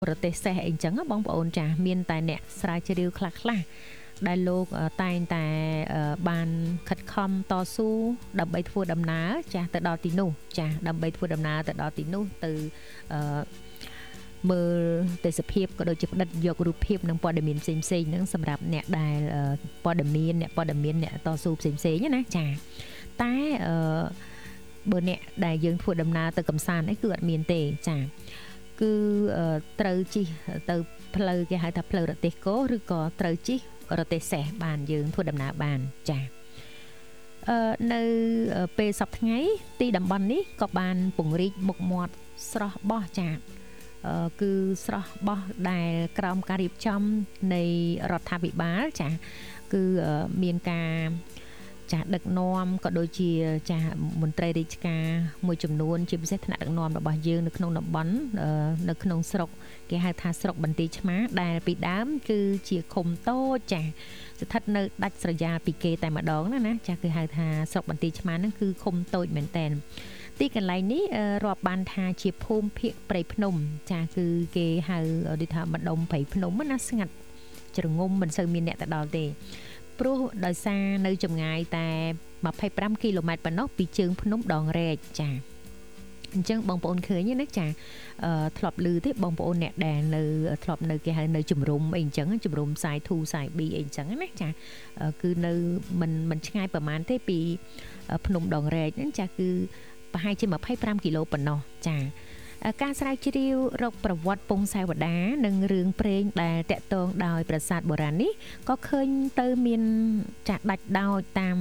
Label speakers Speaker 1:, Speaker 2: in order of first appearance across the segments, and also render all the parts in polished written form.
Speaker 1: ប្រទេសសេះអីចឹងបងប្អូនចាមានតែអ្នកស្រាវជ្រាវខ្លះដែលលោកតែងតែបានខិតខំតស៊ូដើម្បីធ្វើដំណើរចាទៅដល់ទីនោះចាដើម្បីធ្វើដំណើរទៅដល់ទីនោះទៅមើលទេសភាពក៏ដូចជាផ្ដិតយករូបភាពនិងព័ត៌មានផ្សេងៗហ្នឹងសម្រាប់អ្នកដែលព័ត៌មានអ្នកតស៊ូផ្សេងៗណាចាតែបើអ្នកដែលយើងធ្វើដំណើរទៅកំសាន្តអីគឺអត់មានទេចាគឺត្រូវជិះទៅផ្លូវគេហៅថាផ្លូវរទេះគោឬក៏ត្រូវជិះរទេះសេះបានយើងធ្វើដំណើរបានចានៅពេលសប្តាហ៍ថ្ងៃទីតំបន់នេះក៏បានពង្រីកមុខមាត់ស្រស់បោះចាគឺស្រស់បោះដែលក្រោមការរៀបចំនៃរដ្ឋាភិបាលចាគឺមានការចាស់ដឹកនាំក៏ដូចជាចាស់មន្ត្រីរាជការមួយចំនួនជាពិសេសថ្នាក់ដឹកនាំរបស់យើងនៅក្នុងតំបន់នៅក្នុងស្រុកគេហៅថាស្រុកបន្ទាយឆ្មាដែលពីដើមគឺជាឃុំតូចចាស់ស្ថិតនៅដាច់ស្រយាលពីគេតែម្ដងណាចាស់គឺហៅថាស្រុកបន្ទាយឆ្មាហ្នឹងគឺឃុំតូចមែនតែនទីកន្លែងនេះរាប់បានថាជាភូមិភាគព្រៃភ្នំចាស់គឺគេហៅដូចថាម្ដុំព្រៃភ្នំណាស្ងាត់ជ្រងំមិនសូវមានអ្នកទៅដល់ទេព្រោះដោយសារនៅចម្ងាយតែ25គីឡូម៉ែត្រប៉ុណ្ណោះពីជើងភ្នំដងរែកចាអញ្ចឹងបងប្អូនឃើញណាចាធ្លាប់ឮទេបងប្អូនអ្នកដែលនៅធ្លាប់នៅគេហៅនៅជំរុំអីអញ្ចឹងជំរុំសាយ2សាយ2អីអញ្ចឹងណាចាគឺនៅមិនឆ្ងាយប្រហែលទេពីភ្នំដងរែកហ្នឹងចាគឺប្រហែលជា25គីឡូប៉ុណ្ណោះចាការស្រាវជ្រាវរកប្រវត្តិពងសាវតានិងរឿងព្រេងដែលតាក់ទងដោយប្រាសាទបុរាណនេះក៏ឃើញទៅមានចាស់ដាច់ដោចតាម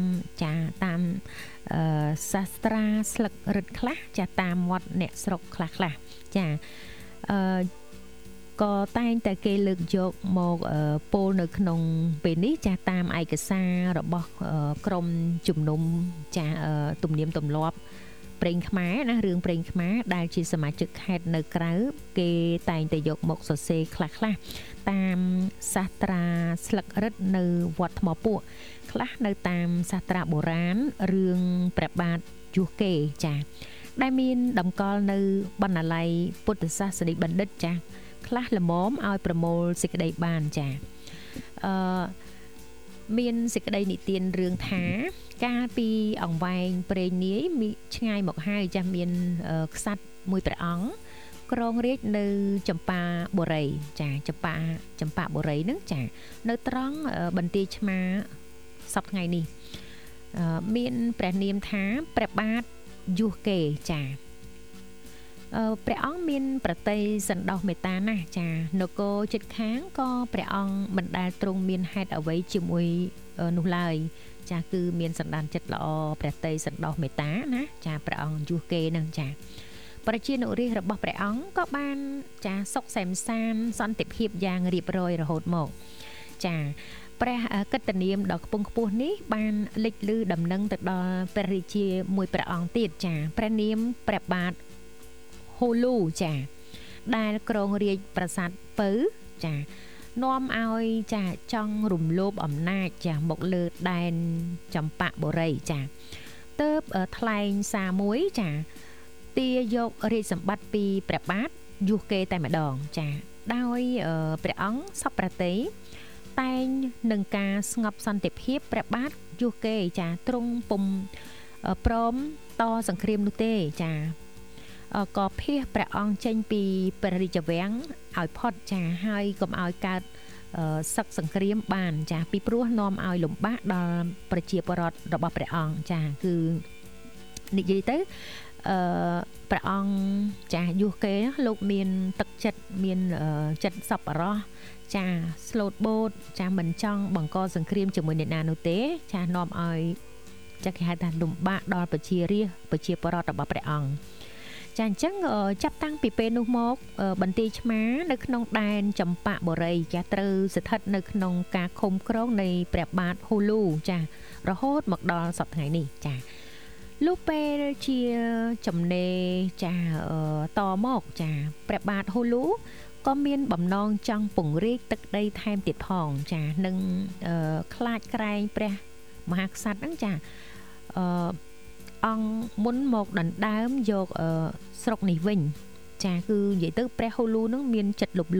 Speaker 1: សាស្ត្រាស្លឹករឹតខ្លះចាតាមមាត់អ្នកស្រុកខ្លះចាក៏តែងតែគេលើកយកមកពោលនៅក្នុងពេលនេះចាតាមឯកសាររបស់ក្រមជំនុំចាទំនៀមទម្លាប់ព្រេងខ្មែរណារឿងព្រេងខ្មែរដែលជាសមាជិកខេត្តនៅក្រៅគេតែងតែយកមកសរសេរខ្លះតាមសាស្ត្រាស្លឹករឹតនៅវត្តថ្មពួកខ្លះនៅតាមសាស្ត្រាបុរាណរឿងព្រះបាទយោះគេចាដែលមានតម្កល់នៅបណ្ណាល័យពុទ្ធសាសនិកបណ្ឌិតចាខ្លះល្មមឲ្យប្រមូលសេចក្តីបានចាមានសេចក្តីនិទានរឿងថាកាលពីអង្វែងព្រេងនាយឆ្ងាយមកហើយចាស់មានក្សត្រមួយព្រះអង្គគ្រងរាជ្យនៅចម្ប៉ាបុរីចាចម្ប៉ាបុរីហ្នឹងចានៅត្រង់បន្ទាយឆ្មាសប្តាហ៍ថ្ងៃនេះមានព្រះនាមថាព្រះបាទយោះគេចាព្រះអង្គមានប្រតិសន្តោសមេត្តាណាស់ចានគរជិតខាងក៏ព្រះអង្គមិនដែលទ្រង់មានហេតុអ្វីជាមួយនោះឡើយចាគឺមានសន្តានចិត្តល្អព្រះតីសន្តោសមេត្តាណាចាព្រះអង្គយោះគេនឹងចាប្រជានុរាស្ត្ររបស់ព្រះអង្គក៏បានចាសុខសែនសានសន្តិភាពយ៉ាងរៀបរយរហូតមកចាព្រះកិត្តិនាមដ៏ខ្ពង់ខ្ពស់នេះបានលេចលឺដំណឹងទៅដល់ព្រះរាជាមួយព្រះអង្គទៀតចាព្រះនាមព្រះបាទហូលូចាដែលគ្រងរាជប្រាសាទពៅចានាំឲ្យចាចង់រំលោភអំណាចចាមកលើដែនចម្ប៉ាបុរីចាទើបថ្លែងសារមួយចាទាយករាជសម្បត្តិពីព្រះបាទយោះគេតែម្ដងចាដោយព្រះអង្គសពប្រតិតែងនឹងការស្ងប់សន្តិភាពព្រះបាទយោះគេចាទ្រង់ពុំព្រមតសង្គ្រាមនោះទេចាក៏ភៀសព្រះអង្គចេញពីព្រះរាជវាំងឲ្យផុតចាហើយកុំឲ្យកើតសឹកសង្គ្រាមបានចាពីព្រោះនាំឲ្យលំបាកដល់ប្រជាពលរដ្ឋរបស់ព្រះអង្គចាគឺនិយាយទៅព្រះអង្គចាយោះគេលោកមានទឹកចិត្តមានចិត្តសប្បុរសចាស្លូតបូតចាមិនចង់បង្កសង្គ្រាមជាមួយអ្នកណានោះទេចានាំឲ្យចាគេហៅថាលំបាកដល់ប្រជាពលរដ្ឋរបស់ព្រះអង្គចាអញ្ចឹងចាប់តាំងពីពេលនោះមកបន្ទាយឆ្មានៅក្នុងដែនចម្ប៉ាបុរីចាត្រូវស្ថិតនៅក្នុងការឃុំក្រងនៃព្រះបាទហូលូចារហូតមកដល់សប្តាហ៍ថ្ងៃនេះចាលុះពេលជាចំណេចាតមកចាព្រះបាទហូលូក៏មានបំណងចង់ពង្រីកទឹកដីថែមទៀតផងចានឹងខ្លាចក្រែងព្រះមហាក្សត្រហ្នឹងចាអង្គមុនមកដណ្ដើមយកស្រុកនេះវិញចាគឺនិយាយទៅព្រះហូលូនឹងមានចិត្តលុប